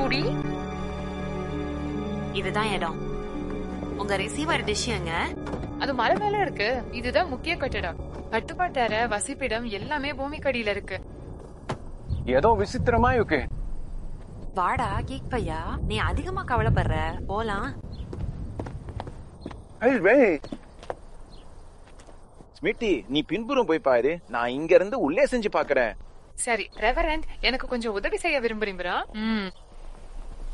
குடி. இதுதான் இடம். உங்க ரிசீவர் டிஷ்ஷுங்க அது மலை மேல இருக்கு. இதுதான் முக்கிய கட்டடம். கட்டுப்பாட்டற வசிப்பிடம் எல்லாமே பூமிக்கடியில இருக்கு. ஏதோ விசித்திரமா இருக்கு. வாடா கேக் பையா, நீ அதிகமா கவலைப்படுற, போலாம். ஸ்மிட்டி, நீ பின்புறம் போய் பாரு, நான் இங்க இருந்து உள்ளே செஞ்சு பாக்குறேன். சரி ரெவரண்ட், எனக்கு கொஞ்சம் உதவி செய்ய விரும்புறீங்களா?